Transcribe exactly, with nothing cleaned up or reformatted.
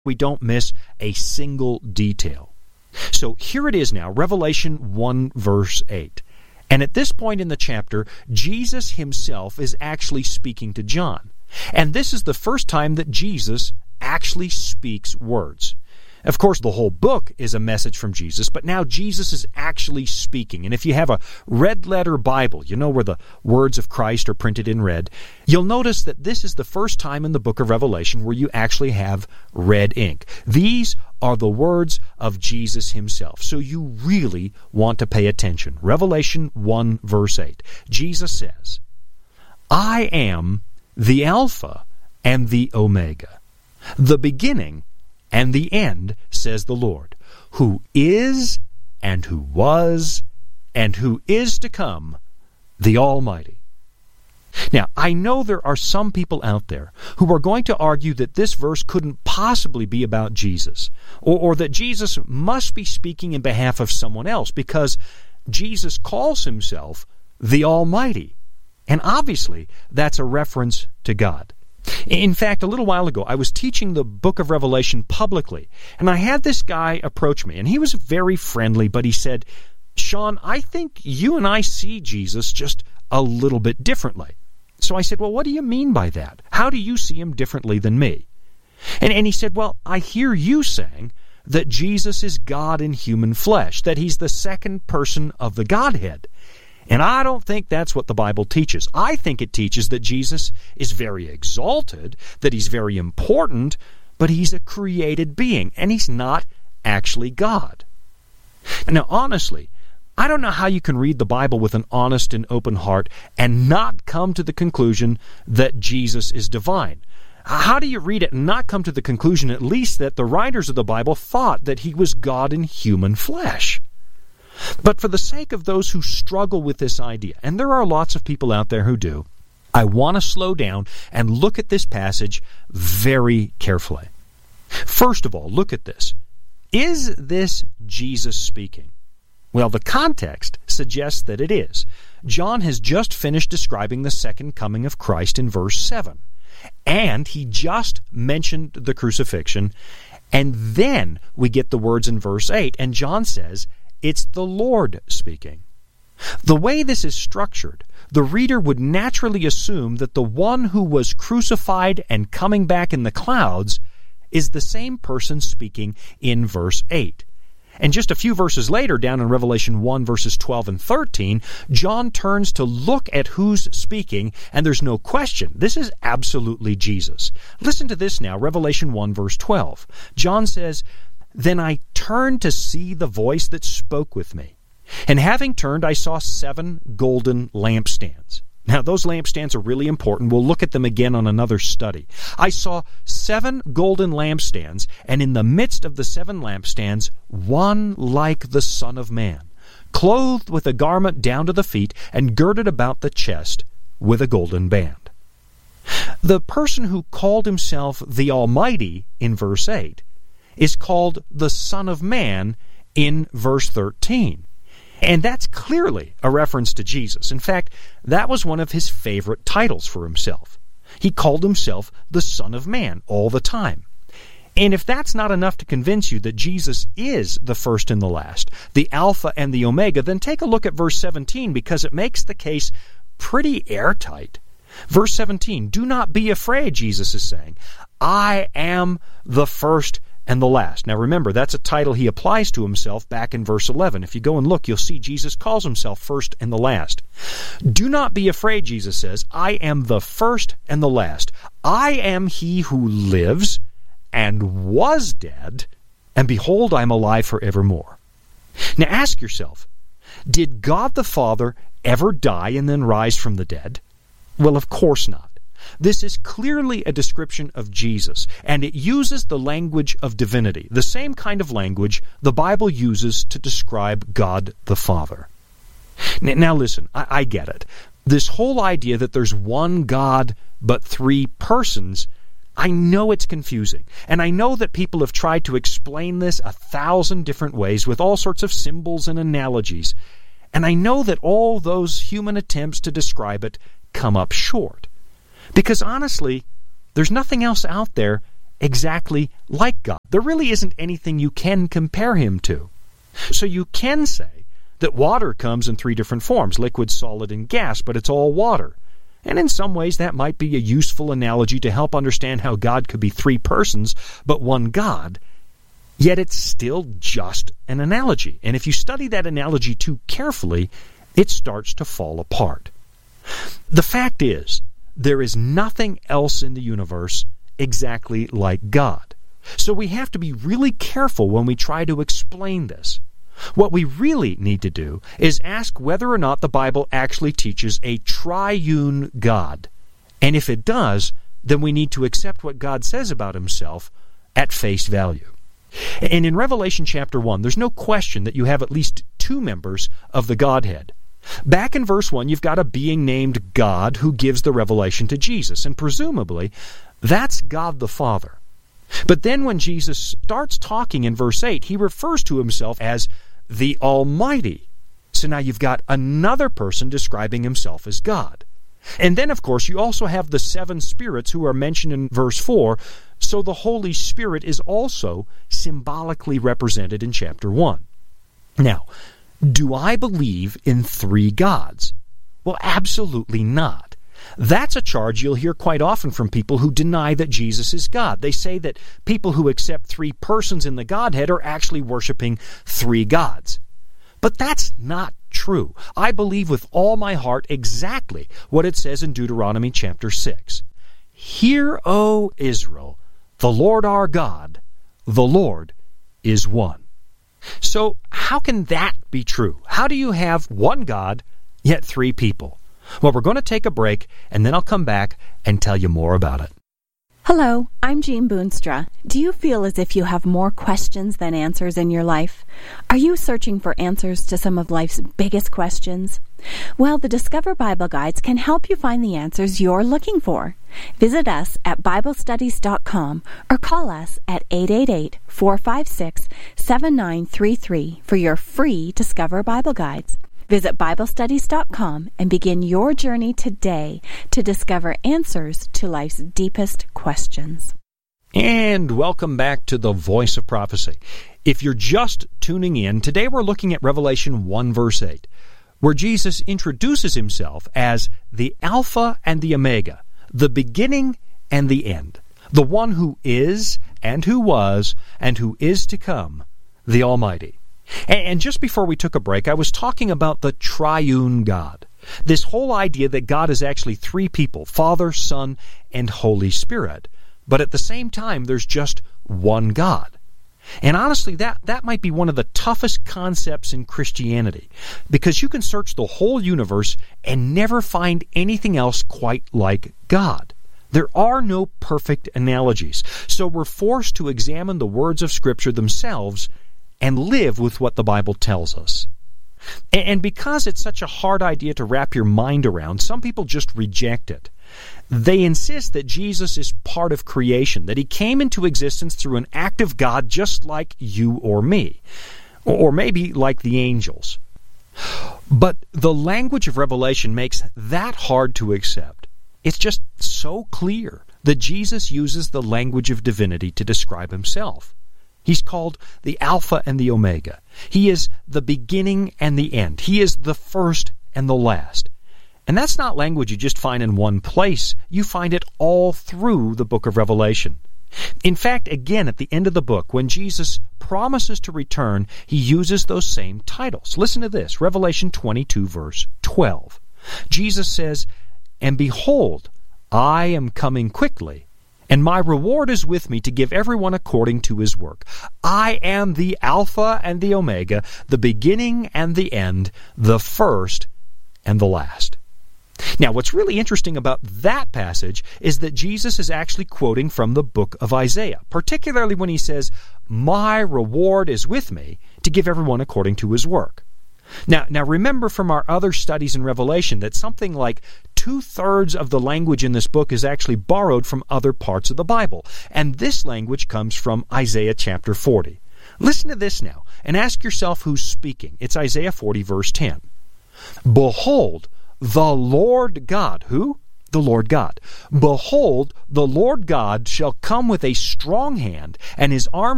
we don't miss a single detail. So here it is now, Revelation one, verse eight. And at this point in the chapter, Jesus himself is actually speaking to John. And this is the first time that Jesus actually speaks words. Of course, the whole book is a message from Jesus, but now Jesus is actually speaking. And if you have a red letter Bible, you know where the words of Christ are printed in red, you'll notice that this is the first time in the book of Revelation where you actually have red ink. These are the words of Jesus himself. So you really want to pay attention. Revelation one, verse eight. Jesus says, I am the Alpha and the Omega, the beginning and the end, says the Lord, who is, and who was, and who is to come, the Almighty. Now, I know there are some people out there who are going to argue that this verse couldn't possibly be about Jesus, or, or that Jesus must be speaking in behalf of someone else, because Jesus calls himself the Almighty. And obviously, that's a reference to God. In fact, a little while ago, I was teaching the book of Revelation publicly, and I had this guy approach me, and he was very friendly, but he said, Sean, I think you and I see Jesus just a little bit differently. So I said, well, what do you mean by that? How do you see him differently than me? And, and he said, well, I hear you saying that Jesus is God in human flesh, that he's the second person of the Godhead. And I don't think that's what the Bible teaches. I think it teaches that Jesus is very exalted, that he's very important, but he's a created being, and he's not actually God. Now, honestly, I don't know how you can read the Bible with an honest and open heart and not come to the conclusion that Jesus is divine. How do you read it and not come to the conclusion, at least, that the writers of the Bible thought that he was God in human flesh? But for the sake of those who struggle with this idea, and there are lots of people out there who do, I want to slow down and look at this passage very carefully. First of all, look at this. Is this Jesus speaking? Well, the context suggests that it is. John has just finished describing the second coming of Christ in verse seven. And he just mentioned the crucifixion. And then we get the words in verse eight. And John says, it's the Lord speaking. The way this is structured, the reader would naturally assume that the one who was crucified and coming back in the clouds is the same person speaking in verse eight. And just a few verses later, down in Revelation one, verses twelve and thirteen, John turns to look at who's speaking, and there's no question, this is absolutely Jesus. Listen to this now, Revelation one, verse twelve. John says, Then I turned to see the voice that spoke with me. And having turned, I saw seven golden lampstands. Now, those lampstands are really important. We'll look at them again on another study. I saw seven golden lampstands, and in the midst of the seven lampstands, one like the Son of Man, clothed with a garment down to the feet, and girded about the chest with a golden band. The person who called himself the Almighty in verse eight is called the Son of Man in verse thirteen. And that's clearly a reference to Jesus. In fact, that was one of his favorite titles for himself. He called himself the Son of Man all the time. And if that's not enough to convince you that Jesus is the first and the last, the Alpha and the Omega, then take a look at verse seventeen, because it makes the case pretty airtight. Verse seventeen, do not be afraid, Jesus is saying. I am the first and the last. Now remember, that's a title he applies to himself back in verse eleven. If you go and look, you'll see Jesus calls himself first and the last. Do not be afraid, Jesus says. I am the first and the last. I am he who lives and was dead, and behold, I am alive forevermore. Now ask yourself, did God the Father ever die and then rise from the dead? Well, of course not. This is clearly a description of Jesus, and it uses the language of divinity, the same kind of language the Bible uses to describe God the Father. Now listen, I, I get it. This whole idea that there's one God but three persons, I know it's confusing, and I know that people have tried to explain this a thousand different ways with all sorts of symbols and analogies, and I know that all those human attempts to describe it come up short. Because honestly, there's nothing else out there exactly like God. There really isn't anything you can compare him to. So you can say that water comes in three different forms, liquid, solid, and gas, but it's all water. And in some ways that might be a useful analogy to help understand how God could be three persons, but one God. Yet it's still just an analogy. And if you study that analogy too carefully, it starts to fall apart. The fact is, there is nothing else in the universe exactly like God. So we have to be really careful when we try to explain this. What we really need to do is ask whether or not the Bible actually teaches a triune God. And if it does, then we need to accept what God says about himself at face value. And in Revelation chapter one, there's no question that you have at least two members of the Godhead. Back in verse one, you've got a being named God who gives the revelation to Jesus, and presumably, that's God the Father. But then when Jesus starts talking in verse eight, he refers to himself as the Almighty. So now you've got another person describing himself as God. And then, of course, you also have the seven spirits who are mentioned in verse four, so the Holy Spirit is also symbolically represented in chapter one. Now, do I believe in three gods? Well, absolutely not. That's a charge you'll hear quite often from people who deny that Jesus is God. They say that people who accept three persons in the Godhead are actually worshiping three gods. But that's not true. I believe with all my heart exactly what it says in Deuteronomy chapter six. Hear, O Israel, the Lord our God, the Lord is one. So how can that be true? How do you have one God, yet three people? Well, we're going to take a break, and then I'll come back and tell you more about it. Hello, I'm Jean Boonstra. Do you feel as if you have more questions than answers in your life? Are you searching for answers to some of life's biggest questions? Well, the Discover Bible Guides can help you find the answers you're looking for. Visit us at Bible Studies dot com or call us at eight eight eight, four five six, seven nine three three for your free Discover Bible Guides. Visit Bible Studies dot com and begin your journey today to discover answers to life's deepest questions. And welcome back to the Voice of Prophecy. If you're just tuning in, today we're looking at Revelation one verse eight, where Jesus introduces himself as the Alpha and the Omega, the beginning and the end, the one who is and who was and who is to come, the Almighty. And just before we took a break, I was talking about the triune God. This whole idea that God is actually three people, Father, Son, and Holy Spirit. But at the same time, there's just one God. And honestly, that, that might be one of the toughest concepts in Christianity, because you can search the whole universe and never find anything else quite like God. There are no perfect analogies, so we're forced to examine the words of Scripture themselves and live with what the Bible tells us. And because it's such a hard idea to wrap your mind around, some people just reject it. They insist that Jesus is part of creation, that he came into existence through an act of God just like you or me, or maybe like the angels. But the language of Revelation makes that hard to accept. It's just so clear that Jesus uses the language of divinity to describe himself. He's called the Alpha and the Omega. He is the beginning and the end. He is the first and the last. And that's not language you just find in one place. You find it all through the book of Revelation. In fact, again, at the end of the book, when Jesus promises to return, he uses those same titles. Listen to this, Revelation twenty-two, verse twelve. Jesus says, "And behold, I am coming quickly, and my reward is with me to give everyone according to his work. I am the Alpha and the Omega, the beginning and the end, the first and the last." Now, what's really interesting about that passage is that Jesus is actually quoting from the book of Isaiah, particularly when he says, "My reward is with me to give everyone according to his work." Now, now remember from our other studies in Revelation that something like two-thirds of the language in this book is actually borrowed from other parts of the Bible. And this language comes from Isaiah chapter forty. Listen to this now, and ask yourself who's speaking. It's Isaiah forty, verse ten. "Behold, the Lord God," who? the Lord God. Behold, the Lord God shall come with a strong hand, and his arm